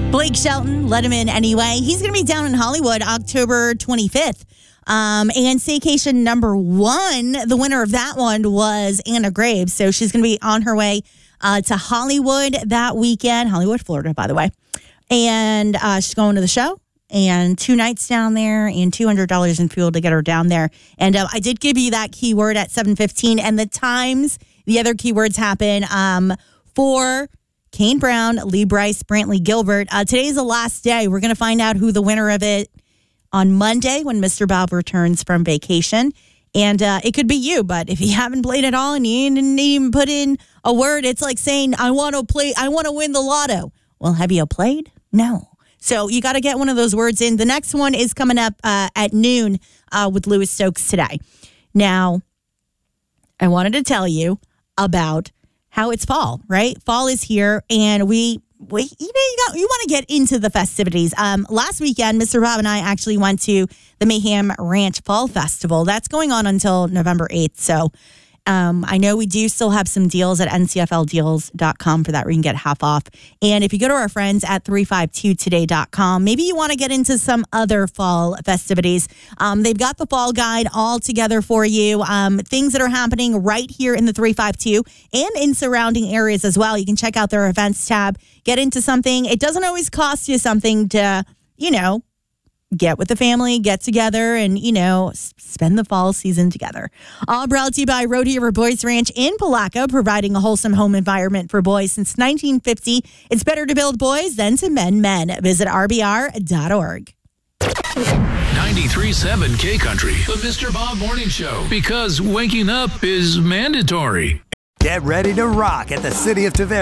Blake Shelton, let him in anyway. He's going to be down in Hollywood October 25th. And staycation number 1, the winner of that one was Anna Graves. So she's going to be on her way to Hollywood that weekend. Hollywood, Florida, by the way. And she's going to the show. And 2 nights down there and $200 in fuel to get her down there. And I did give you that keyword at 7:15. And the times the other keywords happen for Kane Brown, Lee Bryce, Brantley Gilbert. Today's the last day. We're going to find out who the winner of it on Monday when Mr. Bob returns from vacation. And it could be you, but if you haven't played at all and you didn't even put in a word, it's like saying, I want to win the lotto. Well, have you played? No. So you got to get one of those words in. The next one is coming up at noon with Louis Stokes today. Now, I wanted to tell you about how it's fall, right? Fall is here, and you want to get into the festivities. Last weekend, Mr. Bob and I actually went to the Mayhem Ranch Fall Festival. That's going on until November 8th. So I know we do still have some deals at ncfldeals.com for that where you can get half off. And if you go to our friends at 352today.com, maybe you want to get into some other fall festivities. They've got the fall guide all together for you. Things that are happening right here in the 352 and in surrounding areas as well. You can check out their events tab, get into something. It doesn't always cost you something to, get with the family, get together, and, spend the fall season together. All brought to you by Roadie River Boys Ranch in Palaca, providing a wholesome home environment for boys since 1950. It's better to build boys than to mend men. Visit rbr.org. 93.7 K-Country, the Mr. Bob Morning Show, because waking up is mandatory. Get ready to rock at the City of Tavares